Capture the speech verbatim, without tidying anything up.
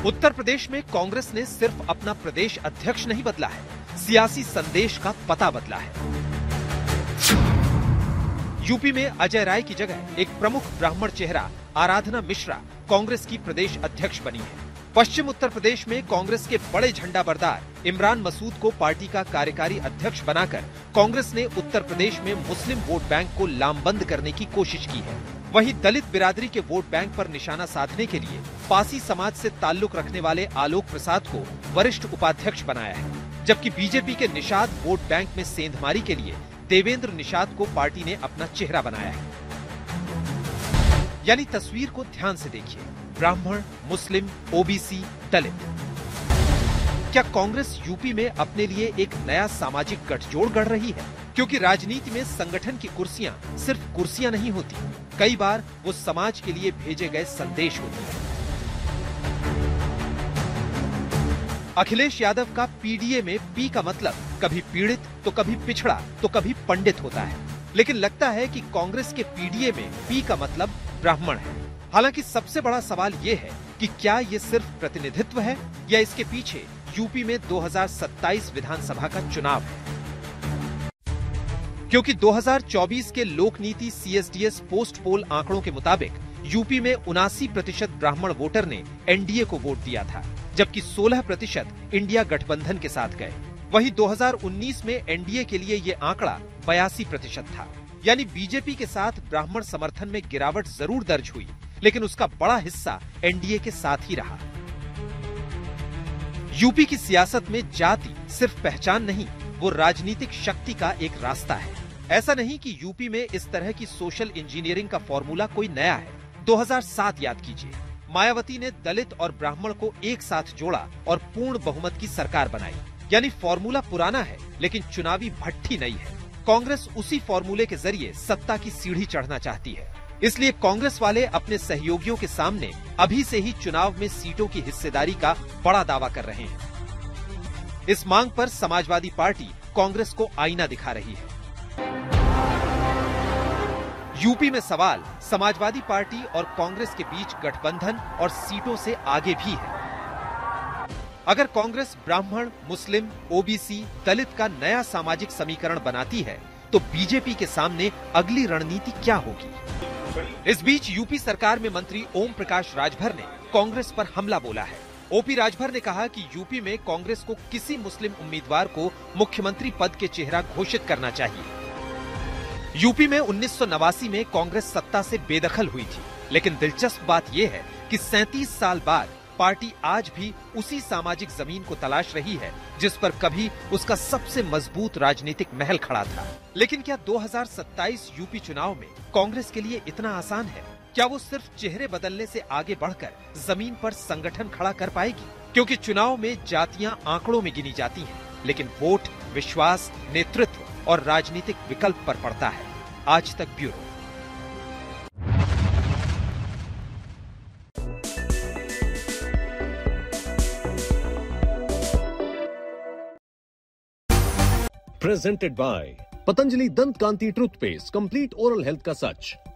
उत्तर प्रदेश में कांग्रेस ने सिर्फ अपना प्रदेश अध्यक्ष नहीं बदला है, सियासी संदेश का पता बदला है। यूपी में अजय राय की जगह एक प्रमुख ब्राह्मण चेहरा आराधना मिश्रा कांग्रेस की प्रदेश अध्यक्ष बनी है। पश्चिम उत्तर प्रदेश में कांग्रेस के बड़े झंडा बरदार इमरान मसूद को पार्टी का कार्यकारी अध्यक्ष बनाकर कांग्रेस ने उत्तर प्रदेश में मुस्लिम वोट बैंक को लामबंद करने की कोशिश की है। वहीं दलित बिरादरी के वोट बैंक पर निशाना साधने के लिए पासी समाज से ताल्लुक रखने वाले आलोक प्रसाद को वरिष्ठ उपाध्यक्ष बनाया है, जबकि बीजेपी के निषाद वोट बैंक में सेंधमारी के लिए देवेंद्र निषाद को पार्टी ने अपना चेहरा बनाया है। यानी तस्वीर को ध्यान से देखिए, ब्राह्मण, मुस्लिम, ओबीसी, दलित। क्या कांग्रेस यूपी में अपने लिए एक नया सामाजिक गठजोड़ गढ़ रही है? क्योंकि राजनीति में संगठन की कुर्सियां सिर्फ कुर्सियां नहीं होती, कई बार वो समाज के लिए भेजे गए संदेश होते हैं। अखिलेश यादव का पीडीए में पी का मतलब कभी पीड़ित तो कभी पिछड़ा तो कभी पंडित होता है, लेकिन लगता है कि कांग्रेस के पीडीए में पी का मतलब ब्राह्मण है। हालांकि सबसे बड़ा सवाल ये है कि क्या ये सिर्फ प्रतिनिधित्व है या इसके पीछे यूपी में दो हज़ार सत्ताईस विधानसभा का चुनाव है? क्योंकि दो हज़ार चौबीस के लोकनीति सीएसडीएस पोस्ट पोल आंकड़ों के मुताबिक यूपी में उनासी प्रतिशत ब्राह्मण वोटर ने एनडीए को वोट दिया था, जबकि सोलह प्रतिशत इंडिया गठबंधन के साथ गए। वहीं दो हज़ार उन्नीस में एनडीए के लिए ये आंकड़ा बयासी प्रतिशत था। यानी बीजेपी के साथ ब्राह्मण समर्थन में गिरावट जरूर दर्ज हुई, लेकिन उसका बड़ा हिस्सा एनडीए के साथ ही रहा। यूपी की सियासत में जाति सिर्फ पहचान नहीं, वो राजनीतिक शक्ति का एक रास्ता है। ऐसा नहीं कि यूपी में इस तरह की सोशल इंजीनियरिंग का फॉर्मूला कोई नया है। दो हज़ार सात याद कीजिए, मायावती ने दलित और ब्राह्मण को एक साथ जोड़ा और पूर्ण बहुमत की सरकार बनाई। यानी फॉर्मूला पुराना है, लेकिन चुनावी भट्ठी नई है। कांग्रेस उसी फॉर्मूले के जरिए सत्ता की सीढ़ी चढ़ना चाहती है। इसलिए कांग्रेस वाले अपने सहयोगियों के सामने अभी से ही चुनाव में सीटों की हिस्सेदारी का बड़ा दावा कर रहे हैं। इस मांग पर समाजवादी पार्टी कांग्रेस को आईना दिखा रही है। यूपी में सवाल समाजवादी पार्टी और कांग्रेस के बीच गठबंधन और सीटों से आगे भी है। अगर कांग्रेस ब्राह्मण, मुस्लिम, ओबीसी, दलित का नया सामाजिक समीकरण बनाती है, तो बीजेपी के सामने अगली रणनीति क्या होगी? इस बीच यूपी सरकार में मंत्री ओम प्रकाश राजभर ने कांग्रेस पर हमला बोला है। ओपी राजभर ने कहा कि यूपी में कांग्रेस को किसी मुस्लिम उम्मीदवार को मुख्यमंत्री पद के चेहरा घोषित करना चाहिए। यूपी में उन्नीस सौ नवासी में कांग्रेस सत्ता से बेदखल हुई थी, लेकिन दिलचस्प बात यह है कि सैंतीस साल बाद पार्टी आज भी उसी सामाजिक जमीन को तलाश रही है जिस पर कभी उसका सबसे मजबूत राजनीतिक महल खड़ा था। लेकिन क्या दो हज़ार सत्ताईस यूपी चुनाव में कांग्रेस के लिए इतना आसान है? क्या वो सिर्फ चेहरे बदलने से आगे बढ़कर जमीन पर संगठन खड़ा कर पाएगी? क्योंकि चुनाव में जातियां आंकड़ों में गिनी जाती हैं, लेकिन वोट, विश्वास, नेतृत्व और राजनीतिक विकल्प पर पड़ता है। आज तक bureau. Presented by Patanjali Dant Kanti Toothpaste, complete oral health का सच।